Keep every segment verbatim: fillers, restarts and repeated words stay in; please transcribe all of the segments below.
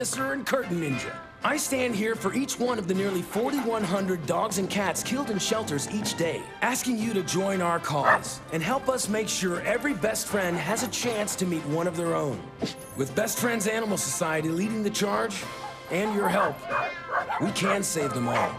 Officer and Curtain Ninja. I stand here for each one of the nearly forty-one hundred dogs and cats killed in shelters each day, asking you to join our cause and help us make sure every best friend has a chance to meet one of their own. With Best Friends Animal Society leading the charge, and your help, we can save them all.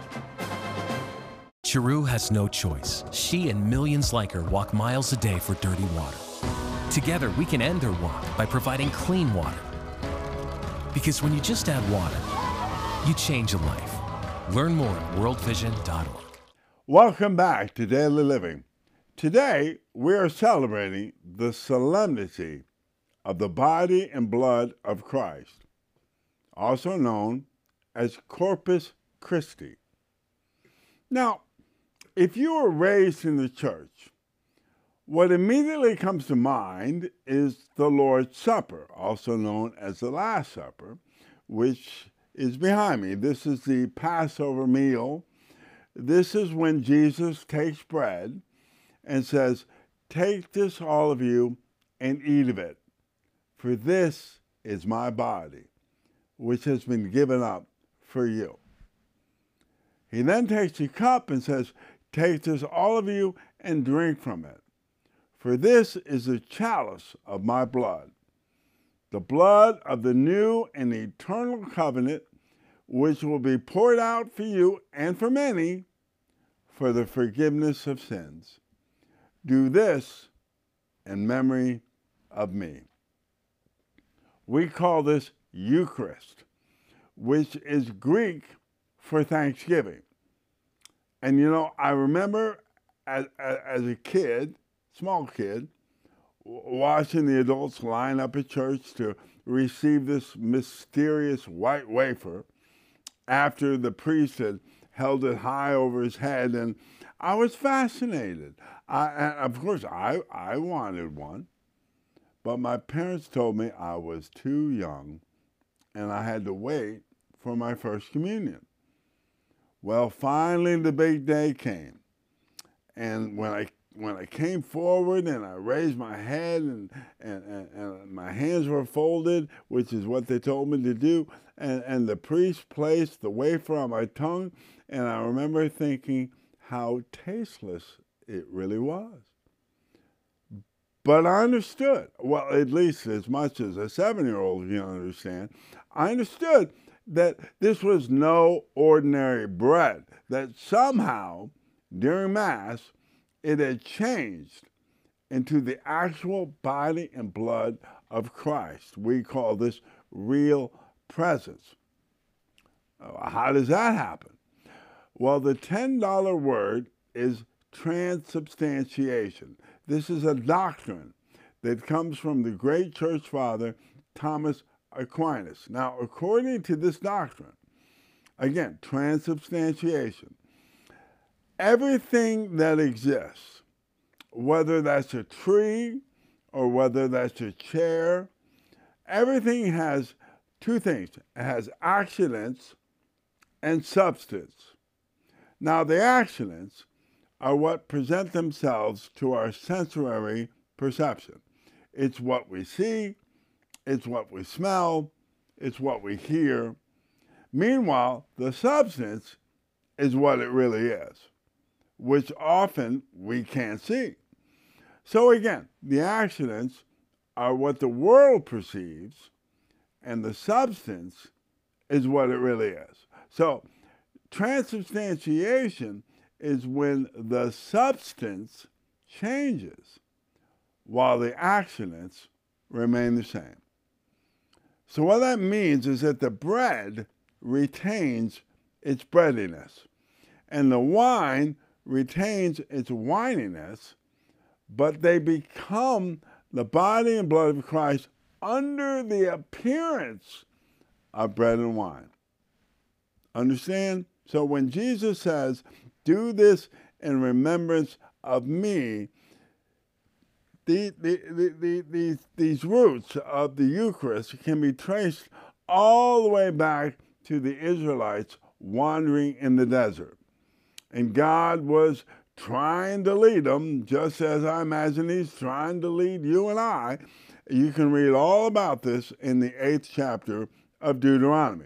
Chiru has no choice. She and millions like her walk miles a day for dirty water. Together, we can end their walk by providing clean water. Because when you just add water, you change a life. Learn more at world vision dot org. Welcome back to Daily Living. Today, we are celebrating the solemnity of the body and blood of Christ, also known as Corpus Christi. Now, if you were raised in the church, what immediately comes to mind is the Lord's Supper, also known as the Last Supper, which is behind me. This is the Passover meal. This is when Jesus takes bread and says, "Take this, all of you, and eat of it, for this is my body, which has been given up for you." He then takes the cup and says, "Take this, all of you, and drink from it. For this is the chalice of my blood, the blood of the new and eternal covenant, which will be poured out for you and for many for the forgiveness of sins. Do this in memory of me." We call this Eucharist, which is Greek for Thanksgiving. And you know, I remember as, as a kid, small kid, watching the adults line up at church to receive this mysterious white wafer after the priest had held it high over his head, and I was fascinated. I, and of course, I, I wanted one, but my parents told me I was too young and I had to wait for my first communion. Well, finally the big day came, and when I When I came forward and I raised my head and, and, and, and my hands were folded, which is what they told me to do, and, and the priest placed the wafer on my tongue, and I remember thinking how tasteless it really was. But I understood, well, at least as much as a seven-year-old can understand, I understood that this was no ordinary bread, that somehow during Mass, it had changed into the actual body and blood of Christ. We call this real presence. How does that happen? Well, the ten dollar word is transubstantiation. This is a doctrine that comes from the great church father, Thomas Aquinas. Now, according to this doctrine, again, transubstantiation, everything that exists, whether that's a tree or whether that's a chair, everything has two things. It has accidents and substance. Now, the accidents are what present themselves to our sensory perception. It's what we see, it's what we smell, it's what we hear. Meanwhile, the substance is what it really is, which often we can't see. So again, the accidents are what the world perceives, and the substance is what it really is. So transubstantiation is when the substance changes while the accidents remain the same. So what that means is that the bread retains its breadiness, and the wine retains its wininess, but they become the body and blood of Christ under the appearance of bread and wine. Understand? So when Jesus says, "Do this in remembrance of me," the, the, the, the, these, these roots of the Eucharist can be traced all the way back to the Israelites wandering in the desert. And God was trying to lead them, just as I imagine he's trying to lead you and I. You can read all about this in the eighth chapter of Deuteronomy.